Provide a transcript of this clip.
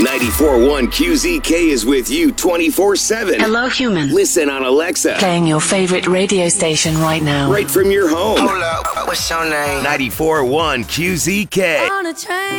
94.1 QZK is with you 24/7. Hello, human. Listen on Alexa. Playing your favorite radio station right now. Right from your home. Hold up, what's your name? 94.1 QZK. On a train.